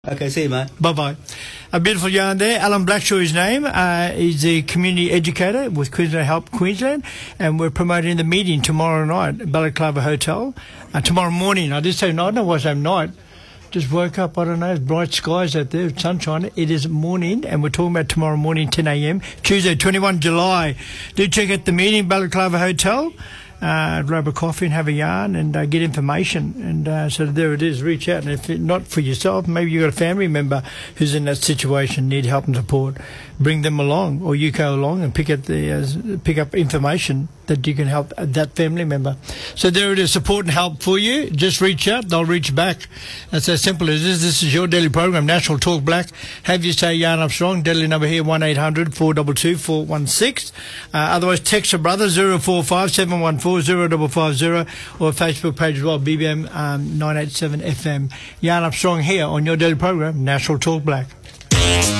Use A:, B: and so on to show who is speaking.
A: Okay, see you, mate.
B: Bye-bye. A beautiful yarn there. Alan Blackshaw, his name. He's a community educator with Queensland Help Queensland, and we're promoting the meeting tomorrow night at Balaclava Hotel. Tomorrow morning. I did say night, no, I was saying night. Just woke up, I don't know, bright skies out there, sunshine. It is morning, and we're talking about tomorrow morning, 10 a.m, Tuesday, 21 July. Do check out the meeting, Balaclava Hotel. Grab a coffee and have a yarn and get information. And so there it is, reach out. And if not for yourself, maybe you've got a family member who's in that situation, need help and support, bring them along, or you go along and pick up information that you can help that family member. So there it is, support and help for you. Just reach out, they'll reach back. That's as simple as this. This is your daily program, National Talk Black. Have you say Yarn Up Strong, daily number here, 1-800-422-416. Otherwise, text a brother, 045-714-0550, or Facebook page as well, BBM 987 FM. Yarn Up Strong here on your daily program, National Talk Black.